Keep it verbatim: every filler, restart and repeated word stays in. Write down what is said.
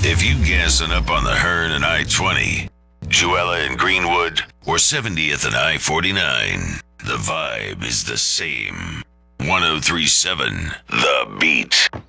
If you gassing up on the Hearn and I twenty, Jewella and Greenwood, or seventieth and I forty-nine, the vibe is the same. one oh three point seven The Beat.